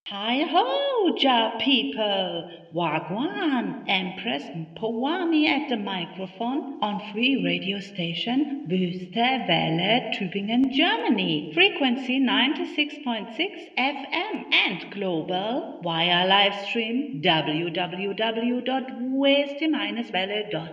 Hi ho, Ja people! Wagwan, Empress Powami at the microphone on free radio station Wüste Welle, Tübingen, Germany. Frequency 96.6 FM and global via livestream www.weste-welle.de.